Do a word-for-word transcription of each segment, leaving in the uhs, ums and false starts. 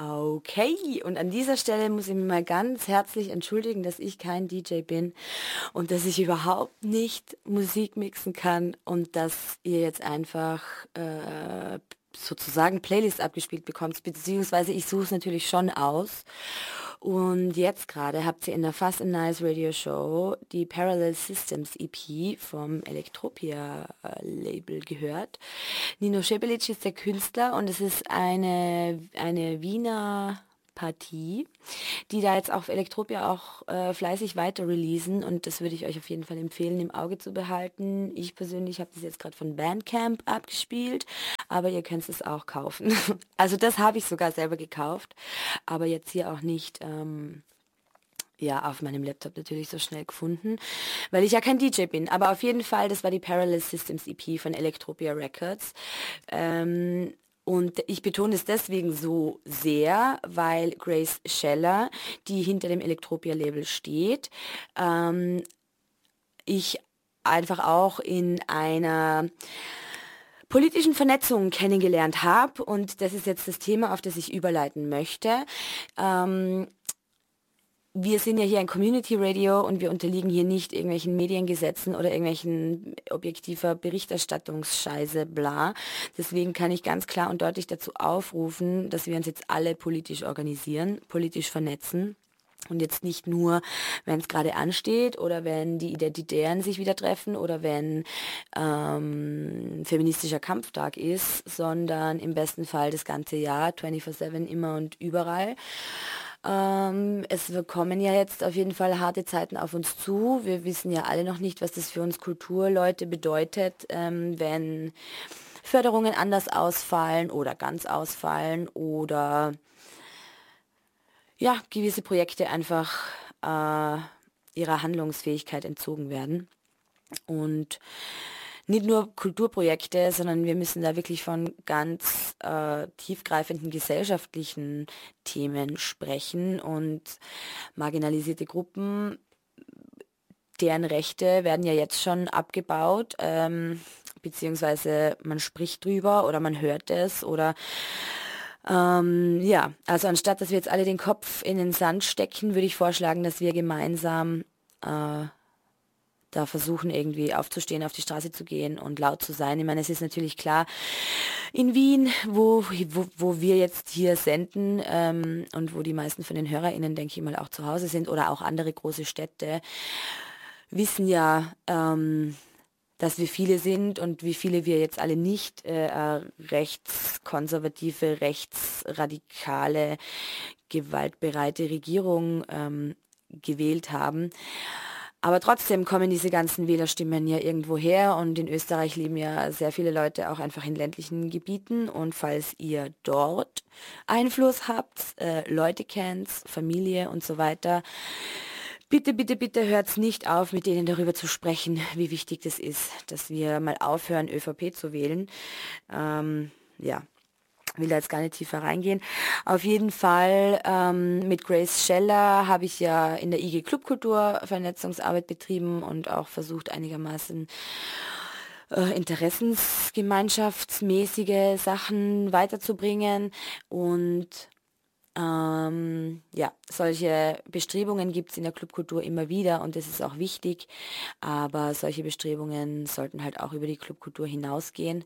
Okay, und an dieser Stelle muss ich mich mal ganz herzlich entschuldigen, dass ich kein D J bin und dass ich überhaupt nicht Musik mixen kann und dass ihr jetzt einfach äh, sozusagen Playlist abgespielt bekommt, beziehungsweise ich suche es natürlich schon aus. Und jetzt gerade habt ihr in der Fast and Nice Radio Show die Parallel Systems E P vom Electropia äh, Label gehört. Nino Schebelic ist der Künstler und es ist eine, eine Wiener Partie, die da jetzt auf Electropia auch äh, fleißig weiter releasen und das würde ich euch auf jeden Fall empfehlen, im Auge zu behalten. Ich persönlich habe das jetzt gerade von Bandcamp abgespielt, aber ihr könnt es auch kaufen. Also das habe ich sogar selber gekauft, aber jetzt hier auch nicht ähm, ja, auf meinem Laptop natürlich so schnell gefunden, weil ich ja kein D J bin. Aber auf jeden Fall, das war die Parallel Systems E P von Electropia Records. Ähm, und ich betone es deswegen so sehr, weil Grace Scheller, die hinter dem Electropia-Label steht, ähm, ich einfach auch in einer politischen Vernetzung kennengelernt habe. Und das ist jetzt das Thema, auf das ich überleiten möchte. Ähm, Wir sind ja hier ein Community Radio und wir unterliegen hier nicht irgendwelchen Mediengesetzen oder irgendwelchen objektiver Berichterstattungsscheiße, bla. Deswegen kann ich ganz klar und deutlich dazu aufrufen, dass wir uns jetzt alle politisch organisieren, politisch vernetzen. Und jetzt nicht nur, wenn es gerade ansteht oder wenn die Identitären sich wieder treffen oder wenn ähm, feministischer Kampftag ist, sondern im besten Fall das ganze Jahr, vierundzwanzig sieben, immer und überall. Ähm, es kommen ja jetzt auf jeden Fall harte Zeiten auf uns zu. Wir wissen ja alle noch nicht, was das für uns Kulturleute bedeutet, ähm, wenn Förderungen anders ausfallen oder ganz ausfallen oder ja, gewisse Projekte einfach äh, ihrer Handlungsfähigkeit entzogen werden. Und nicht nur Kulturprojekte, sondern wir müssen da wirklich von ganz äh, tiefgreifenden gesellschaftlichen Themen sprechen und marginalisierte Gruppen, deren Rechte werden ja jetzt schon abgebaut, ähm, beziehungsweise man spricht drüber oder man hört es oder ähm, ja, also anstatt, dass wir jetzt alle den Kopf in den Sand stecken, würde ich vorschlagen, dass wir gemeinsam äh, da versuchen, irgendwie aufzustehen, auf die Straße zu gehen und laut zu sein. Ich meine, es ist natürlich klar, in Wien, wo, wo, wo wir jetzt hier senden ähm, und wo die meisten von den HörerInnen, denke ich mal, auch zu Hause sind oder auch andere große Städte, wissen ja, ähm, dass wir viele sind und wie viele wir jetzt alle nicht äh, äh, rechtskonservative, rechtsradikale, gewaltbereite Regierung ähm, gewählt haben. Aber trotzdem kommen diese ganzen Wählerstimmen ja irgendwo her und in Österreich leben ja sehr viele Leute auch einfach in ländlichen Gebieten und falls ihr dort Einfluss habt, äh, Leute kennt, Familie und so weiter, bitte, bitte, bitte hört's nicht auf, mit denen darüber zu sprechen, wie wichtig das ist, dass wir mal aufhören, ÖVP zu wählen. Ähm, ja. Will da jetzt gar nicht tiefer reingehen. Auf jeden Fall ähm, mit Grace Scheller habe ich ja in der I G Clubkultur Vernetzungsarbeit betrieben und auch versucht einigermaßen äh, interessensgemeinschaftsmäßige Sachen weiterzubringen und ähm, ja, solche Bestrebungen gibt es in der Clubkultur immer wieder und das ist auch wichtig, aber solche Bestrebungen sollten halt auch über die Clubkultur hinausgehen.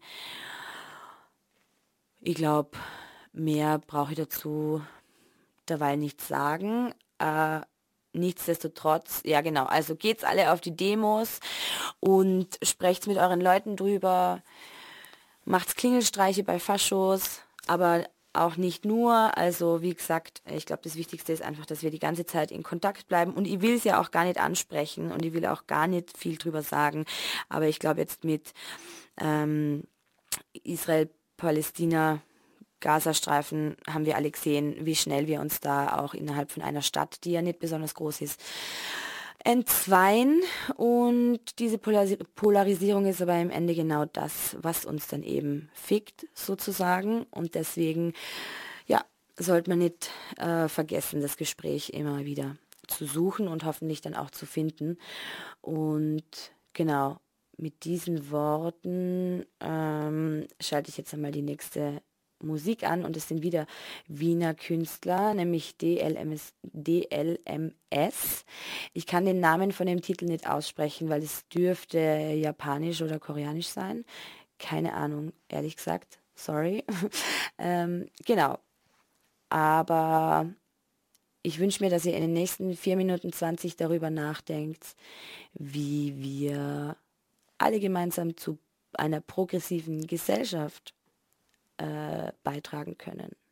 Ich glaube, mehr brauche ich dazu derweil nicht sagen. Äh, nichtsdestotrotz, ja genau, also geht's alle auf die Demos und sprecht's mit euren Leuten drüber, macht's Klingelstreiche bei Faschos, aber auch nicht nur. Also wie gesagt, ich glaube, das Wichtigste ist einfach, dass wir die ganze Zeit in Kontakt bleiben und ich will es ja auch gar nicht ansprechen und ich will auch gar nicht viel drüber sagen, aber ich glaube jetzt mit ähm, Israel Palästina, Gazastreifen haben wir alle gesehen, wie schnell wir uns da auch innerhalb von einer Stadt, die ja nicht besonders groß ist, entzweien. Und diese Polaris- Polarisierung ist aber im Ende genau das, was uns dann eben fickt, sozusagen. Und deswegen, ja, sollte man nicht äh, vergessen, das Gespräch immer wieder zu suchen und hoffentlich dann auch zu finden. Und genau, mit diesen Worten ähm, schalte ich jetzt einmal die nächste Musik an und es sind wieder Wiener Künstler, nämlich D L M S, D L M S. Ich kann den Namen von dem Titel nicht aussprechen, weil es dürfte japanisch oder koreanisch sein. Keine Ahnung, ehrlich gesagt. Sorry. ähm, genau. Aber ich wünsche mir, dass ihr in den nächsten vier Minuten zwanzig darüber nachdenkt, wie wir alle gemeinsam zu einer progressiven Gesellschaft äh, beitragen können.